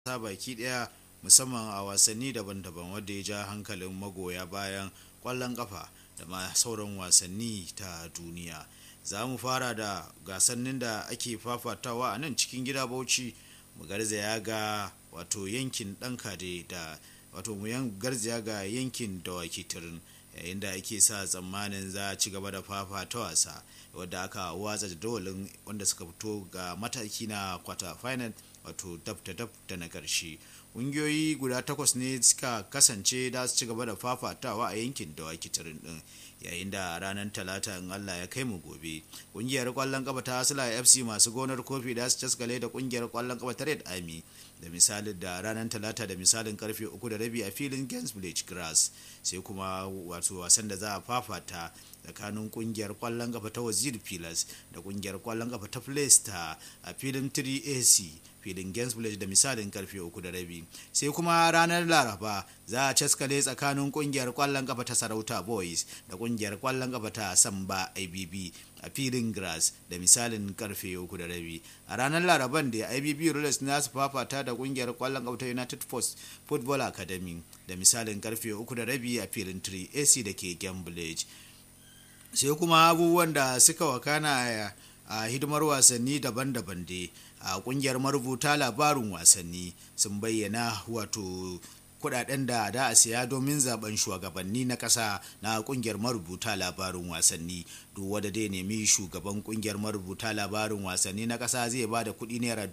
ta baki daya musamman a wasanni daban-daban wadda ya ja hankalin magoya bayan kwallon kafa da ma sauran wasanni ta duniya. Za mu fara da gasannin da ake fafatawa a nan cikin gida Bauchi, mu garzaya ga wato yankin Dankade da wato mu garzaya ga yankin Dawaki Turin, yayin da ake sa tsammanin za a ci gaba da fafata wasa wadda aka watsa jadawalin wanda suka fito ga mataki na kwata final wato dab da na karshe. Ƙungiyoyi guda 8 ne suka kasance da su ci gaba da fafatawa a yankin Dawaki Turin din, yayin da ranar talata in Allah ya kai mu gobe ƙungiyar kwallon kafa ta Asla FC masu gonar kofi da su caskale da ƙungiyar kwallon kafa ta Red Army da misalin da ranar talata da misalin karfe 3:30 a filin Games Village Grass. Sai kuma wato wasan da za a fafata tsakanin kungiyar kwallon kafa ta Wazir Pilas da kungiyar kwallon kafa ta Playstar a filin 3AC filin Games Village da misalin karfe 3:30. Sai kuma ranar Laraba za a caskale tsakanin kungiyar kwallon kafa ta Sarauta Boys da kungiyar kwallon kafa ta Samba IBB a filin Grass da misalin karfe 3:30. A ranar Laraban da IBB Rollers na su fafata da kungiyar kwallon kafa ta United Force Football Academy da misalin karfe 3:30 a filin 3AC da ke Game Village. Sai kuma abubuwan da suka wakana a hidimar wasanni daban-daban dai a kungiyar marubuta labarin wasanni sun bayyana wato kudaden da a siya domin zaben shugabanni na kasa na kungiyar marubuta labarin wasanni. Duk wanda dai nemi shugaban kungiyar marubuta labarin wasanni na kasa zai ba da kudi naira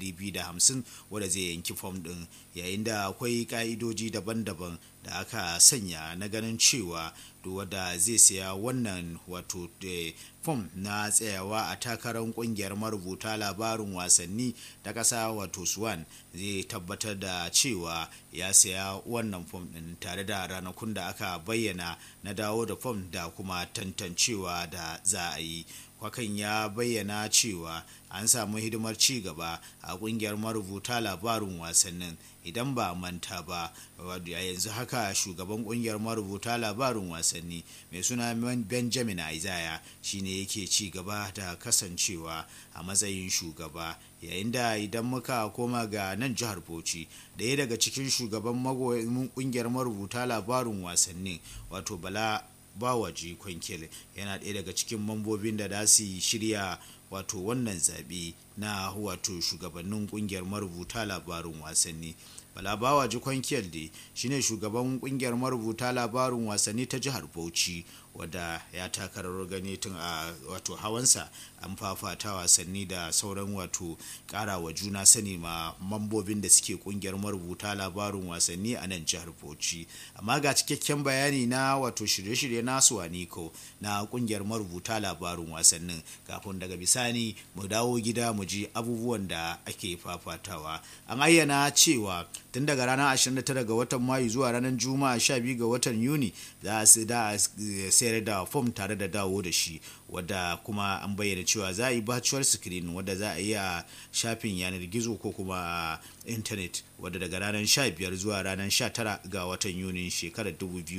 250 wanda zai yanki fom din, yayin da akwai ka'idoji daban-daban da aka sanya na ganin cewa duk wanda zai siya wannan wato fom na tsayawa a takarar kungiyar marubuta labarin wasanni ta kasa wato swan zai tabbatar da cewa ya siya wannan fom din tare da ranakun da aka bayyana na dawo da fom da kuma tantancewa da za a yi. Hakan ya bayyana cewa an samu hidimar ci gaba a kungiyar marubuta labarin wasannin. Idan ba manta ba yanzu haka shugaban kungiyar marubuta labarin wasanni mai suna Benjamin Isaiah shine yake ci gaba da kasancewa a matsayin shugaba, yayin da idan muka koma ga nan jihar Bauchi, daya daga cikin shugaban kungiyar marubuta labarin wasannin wato Bala Bawaji Kwankele yana ɗaya daga cikin mambobin da su shirya wato wannan zaɓe na wato shugabannin ƙungiyar marubuta labarin wasanni. Bala Bawaji Kwankele shine shugaban ƙungiyar marubuta labarin wasanni ta jihar Bauchi, wadda ya taka rawar gani tun a wato hawansa an fafata wasanni da sauran wato karawa juna sani ma mambobin da suke kungiyar marubuta labarin wasanni a nan jihar Bauchi. Amma ga cikakken bayani na wato shirye-shirye nasu Waniko na kungiyar marubuta labarin wasannin kafin daga bisani mu dawo gida mu ji abubuwan da ake fafatawa. An ayyana cewa tun daga ranar 29 ga watan Mayu zuwa ranar Juma'a 12 ga watan Yuni za a sayar da fom tare da dawo da shi, wadda kuma an bayyana cewa za a yi virtual screen wadda za a yi a shafin yanar gizo ko kuma a intanet, wadda daga ranar 15 zuwa ranar 19 ga watan Yuni shekarar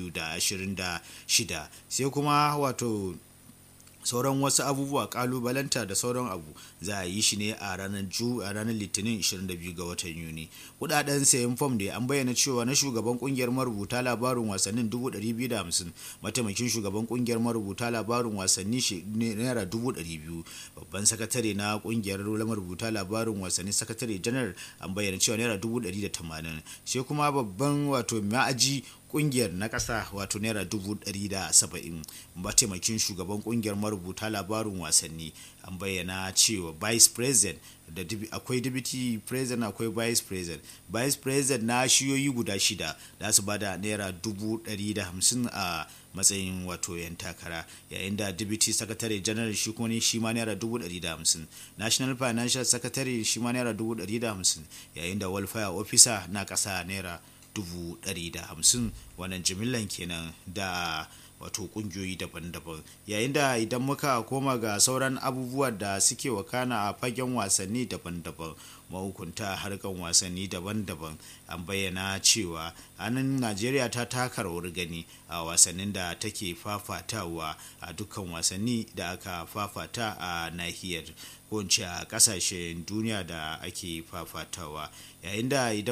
2026. Sai kuma wato sauran wasu abubuwa kalubalanta da sauran abu za a yi shi ne a ranar litinin 22 ga watan Yuni. Kudaden sayan fom da an bayyana cewa na shugaban kungiyar marubuta labarin wasannin 250, mataimakin shugaban kungiyar marubuta labarin wasanni naira 200, babban sakatare na kungiyar marubuta labarin wasanni sakatare janar an bayyana cewa naira 180, sai kuma babban wato ma'aji kungiyar na kasa wato naira 170. Mataimakin shugaban kungiyar marubuta labarin wasanni an bayyana cewa vice president da akwai deputy president akwai vice president na shiyoyi guda 6 da su bada naira 150 a matsayin wato yan takara, yayin da deputy secretary general shi kuma shi ma naira 150, national financial secretary shi ma naira 150, yayin da welfare officer na kasa naira 150. Wannan jimillan kenan da wato kungiyoyi daban-daban. Yayin da idan muka koma ga sauran abubuwan da suke wakana a fagen wasanni daban-daban, mahukunta harkan wasanni daban-daban an bayyana cewa hannun Najeriya ta taka rawar gani a wasannin da take fafatawa a dukkan wasanni da aka fafata a nahiyar ko a kasashen duniya da ake fafatawa, yayin da idan